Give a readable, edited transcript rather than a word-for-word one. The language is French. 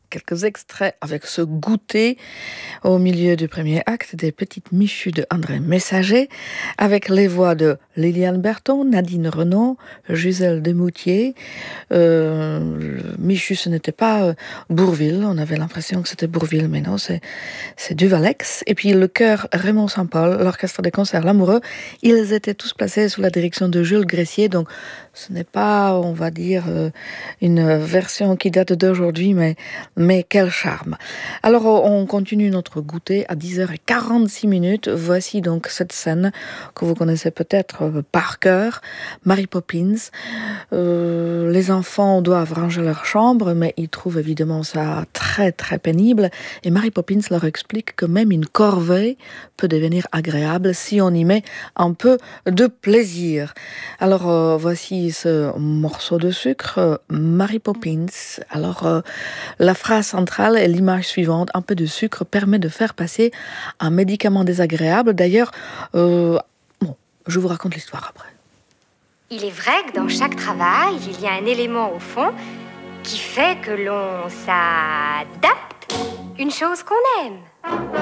quelques extraits avec ce goûter au milieu du premier acte des Petites Michues de André Messager, avec les voix de Liliane Berton, Nadine Renaud, Gisèle Desmoutiers. Michu, ce n'était pas Bourvil, on avait l'impression que c'était Bourvil, mais non, c'est Duvalex. Et puis le chœur Raymond Saint-Paul, l'orchestre des concerts L'Amoureux, ils étaient tous placés sous la direction de Jules Gressier, donc ce n'est pas, on va dire, une version qui date d'aujourd'hui, mais quel charme. Alors, on continue notre goûter à 10h46. Voici donc cette scène que vous connaissez peut-être par cœur. Mary Poppins. Les enfants doivent ranger leur chambre, mais ils trouvent évidemment ça très très pénible. Et Mary Poppins leur explique que même une corvée peut devenir agréable si on y met un peu de plaisir. Alors, voici ce morceau de sucre, Mary Poppins. Alors, la phrase centrale est l'image suivante. Un peu de sucre permet de faire passer un médicament désagréable. D'ailleurs, je vous raconte l'histoire après. Il est vrai que dans chaque travail, il y a un élément au fond qui fait que l'on s'adapte, une chose qu'on aime.